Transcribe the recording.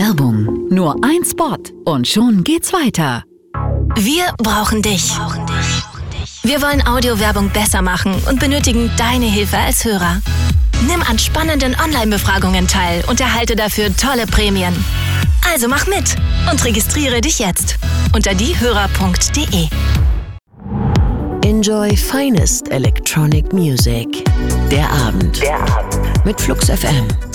Werbung. Nur ein Spot und schon geht's weiter. Wir brauchen dich. Wir wollen Audiowerbung besser machen und benötigen deine Hilfe als Hörer. Nimm an spannenden Online-Befragungen teil und erhalte dafür tolle Prämien. Also mach mit und registriere dich jetzt unter diehörer.de. Enjoy finest electronic music. Der Abend. Mit Flux FM.